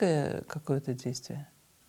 физическое какое-то действие?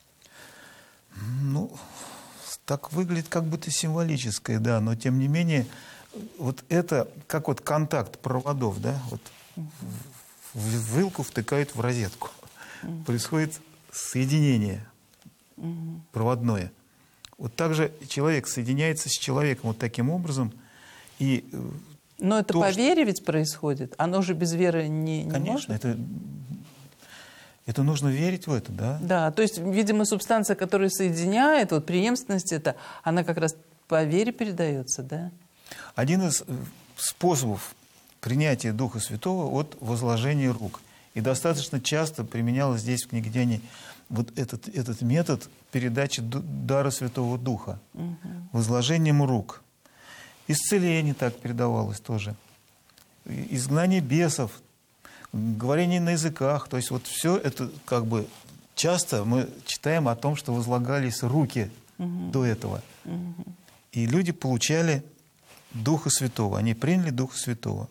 Ну, так выглядит как будто символическое, да, но тем не менее, вот это как вот контакт проводов, да, вот в вилку втыкают в розетку. Происходит соединение проводное. Вот так же человек соединяется с человеком вот таким образом. И но это по вере ведь происходит? Оно же без веры не конечно, может? это нужно верить в это, да? Да, то есть, видимо, субстанция, которая соединяет, вот преемственность это, она как раз по вере передается, да? Один из способов принятия Духа Святого от возложения рук. И достаточно часто применялось здесь в книге Деяний вот этот метод передачи дара Святого Духа. Возложением рук. Исцеление так передавалось тоже. Изгнание бесов, говорение на языках. То есть вот все это как бы часто мы читаем о том, что возлагались руки до этого. И люди получали Духа Святого. Они приняли Духа Святого.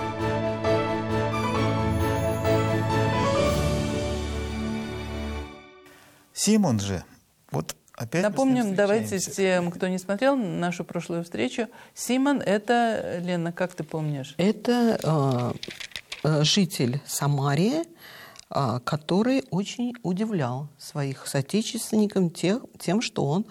Симон же, вот опять... Напомним, давайте тем, кто не смотрел нашу прошлую встречу. Симон – это, Лена, как ты помнишь? Это житель Самарии, который очень удивлял своих соотечественников тем, что он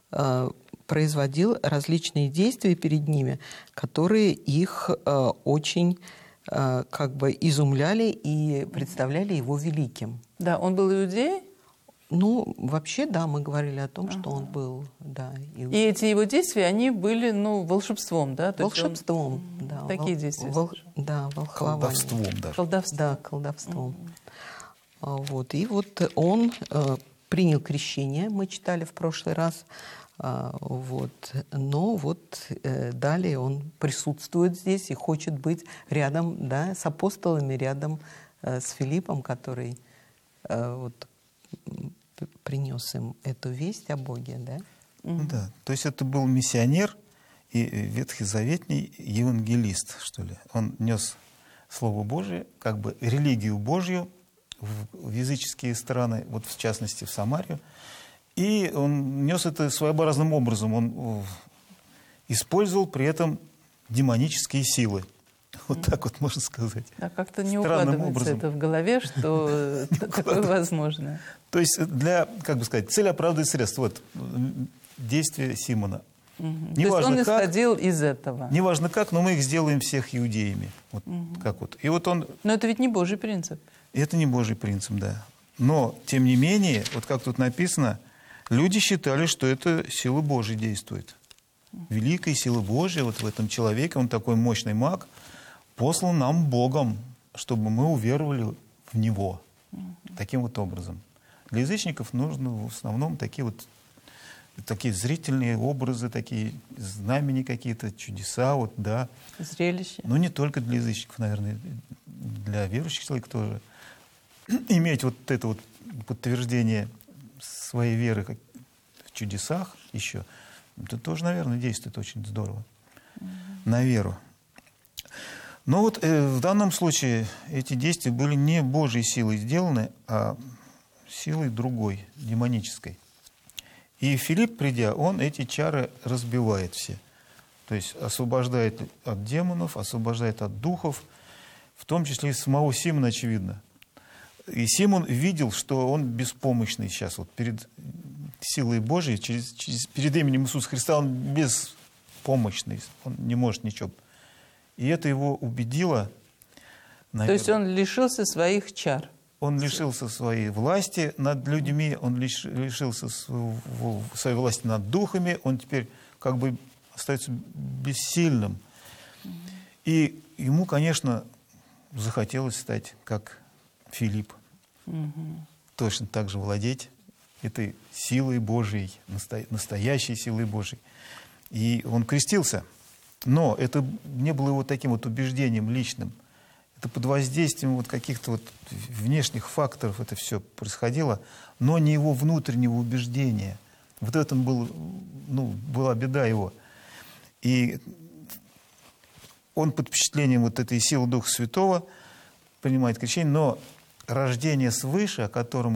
производил различные действия перед ними, которые их очень как бы изумляли и представляли его великим. Да, он был иудей? Ну, вообще, да, мы говорили о том, что он был, да. И эти его действия, они были, ну, волшебством, да? То волшебством, да. Такие действия. Да, волхвованием. Колдовством даже. Да, колдовством. Вот. И вот он принял крещение, мы читали в прошлый раз. Вот. Но вот далее он присутствует здесь и хочет быть рядом, да, с апостолами, рядом с Филиппом, который вот принес им эту весть о Боге, да? Да, то есть это был миссионер и ветхозаветний евангелист, что ли. Он нес Слово Божие, как бы религию Божью в языческие страны, вот в частности в Самарию. И он нес это своеобразным образом. Он использовал при этом демонические силы. Вот так вот можно сказать. Да, как-то не укладывается это в голове, что такое возможно. То есть для, как бы сказать, цель оправдывает средства. Вот действие Симона. То есть он исходил из этого. Неважно как, но мы их сделаем всех иудеями. Вот как вот. И вот он... Но это ведь не Божий принцип. Это не Божий принцип, да. Но, тем не менее, вот как тут написано, люди считали, что это сила Божия действует. Великая сила Божия вот в этом человеке, он такой мощный маг, послан нам Богом, чтобы мы уверовали в Него. Таким вот образом. Для язычников нужно в основном такие зрительные образы, такие знамения какие-то, чудеса, вот, да. Зрелище. Но не только для язычников, наверное, для верующих человек тоже. Иметь вот это вот подтверждение своей веры в чудесах еще, это тоже, наверное, действует очень здорово на веру. Но вот в данном случае эти действия были не Божьей силой сделаны, а силой другой, демонической. И Филипп, придя, он эти чары разбивает все. То есть освобождает от демонов, освобождает от духов, в том числе и самого Симона, очевидно. И Симон видел, что он беспомощный сейчас. Вот перед силой Божией, перед именем Иисуса Христа он беспомощный, он не может ничего. И это его убедило, наверное. То есть он лишился своих чар. Он лишился своей власти над людьми, он лишился своей власти над духами, он теперь как бы остается бессильным. И ему, конечно, захотелось стать как Филипп. Точно так же владеть этой силой Божией, настоящей силой Божией. И он крестился. Но это не было его таким вот убеждением личным. Это под воздействием вот каких-то вот внешних факторов это все происходило, но не его внутреннего убеждения. Вот в этом была беда его. И он под впечатлением вот этой силы Духа Святого принимает крещение, но рождение свыше, о котором